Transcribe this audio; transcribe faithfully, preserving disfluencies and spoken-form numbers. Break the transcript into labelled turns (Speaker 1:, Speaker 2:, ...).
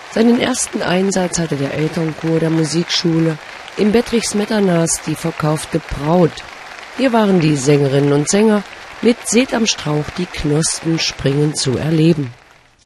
Speaker 1: Seinen ersten Einsatz hatte der Elternchor der Musikschule in Bettrich-Smetana Die verkaufte Braut. Hier waren die Sängerinnen und Sänger mit Seht am Strauch die Knospen springen zu erleben.